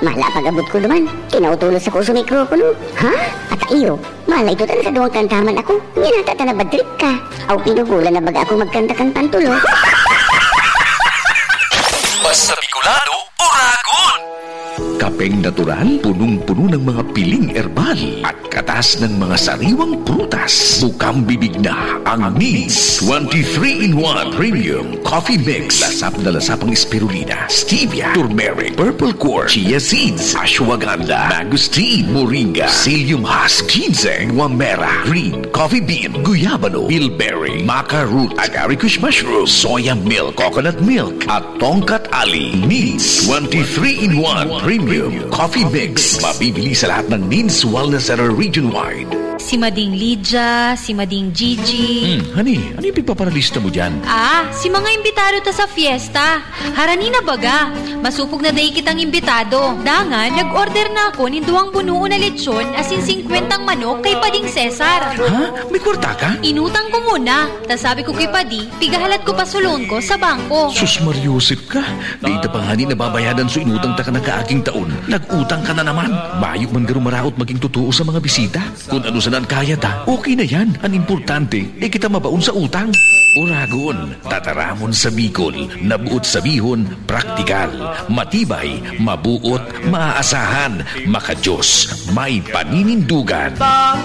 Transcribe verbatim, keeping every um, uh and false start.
Mala pag-abot ko naman. Kinautulos ako sa mikropono. Ha? At iyo, malay ito tan sa duwang kantaman ako. Ginatata na badrip ka. Aw pinugulan na baga ako magkantakan pantulo. Basta Bicolano, Uragon! Kapeng natural, punong-puno ng mga piling erbal at katas ng mga sariwang prutas. Bukang bibig na ang Needs twenty-three in one Premium Coffee Mix. Lasap na lasap ang spirulina, stevia, turmeric, purple quartz, chia seeds, ashwagandha, mangosteen, moringa, psyllium husk, ginseng, guamera, green coffee bean, guyabano, bilberry, maca root, agaricus mushroom, soya milk, coconut milk, at tongkat ali. Needs twenty-three in one Premium Coffee Mix. Mabibili sa lahat ng Needs Wellness Center region-wide. Si Mading Lydia, si Mading Gigi. Hmm, honey, ano yung pagpaparalista mo dyan? Ah, si mga imbitado ta sa fiesta. Harani na baga. Masupog na dahi kitang imbitado. Dangan, nag-order na ako ni duwang bunuo na lechon asin singkwentang manok kay Pading Cesar. Ha? May kwarta ka? Inutang ko muna. Tas sabi ko kay Padi, pigahalat ko pa sulon ko sa bangko. Sus Mariusip ka. Di ita pa hani nababayadan so inutang ta ka na kaaking taon. Nag-utang ka na naman. Bayok man garo maraot maging totoo sa mga bisita. Kung ano saan kaya ta, okay na yan. Ang importante, eh kita mabaon sa utang. Uragon, tataramon sa Bicol, nabuot sa bihon, praktikal, matibay, mabuot, maaasahan, makajos, may paninindugan.